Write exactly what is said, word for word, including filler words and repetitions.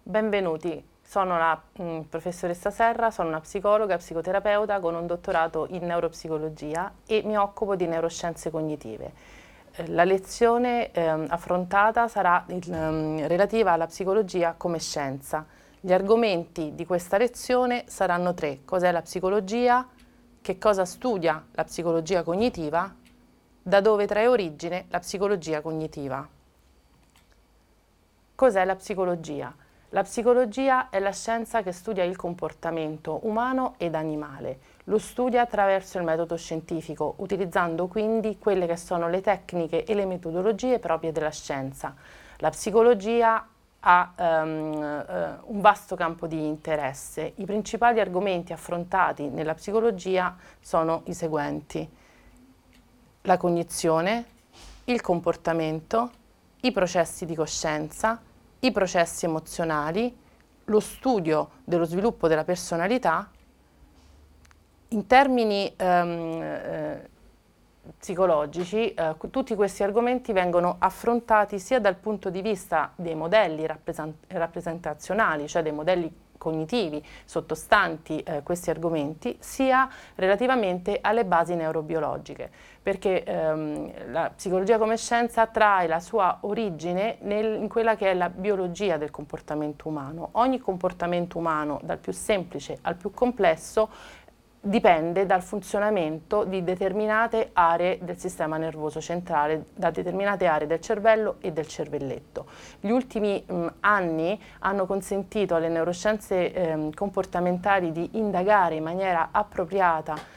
Benvenuti, sono la mh, professoressa Serra, sono una psicologa, psicoterapeuta con un dottorato in neuropsicologia e mi occupo di neuroscienze cognitive. Eh, La lezione ehm, affrontata sarà il, ehm, relativa alla psicologia come scienza. Gli argomenti di questa lezione saranno tre: cos'è la psicologia, che cosa studia la psicologia cognitiva, da dove trae origine la psicologia cognitiva. Cos'è la psicologia? La psicologia è la scienza che studia il comportamento umano ed animale. Lo studia attraverso il metodo scientifico, utilizzando quindi quelle che sono le tecniche e le metodologie proprie della scienza. La psicologia ha um, uh, un vasto campo di interesse. I principali argomenti affrontati nella psicologia sono i seguenti: la cognizione, il comportamento, i processi di coscienza, i processi emozionali, lo studio dello sviluppo della personalità. In termini ehm, eh, psicologici, eh, tutti questi argomenti vengono affrontati sia dal punto di vista dei modelli rappresent- rappresentazionali, cioè dei modelli cognitivi sottostanti eh, questi argomenti, sia relativamente alle basi neurobiologiche, perché ehm, la psicologia come scienza trae la sua origine nel, in quella che è la biologia del comportamento umano. Ogni comportamento umano, dal più semplice al più complesso, dipende dal funzionamento di determinate aree del sistema nervoso centrale, da determinate aree del cervello e del cervelletto. Gli ultimi mh, anni hanno consentito alle neuroscienze ehm, comportamentali di indagare in maniera appropriata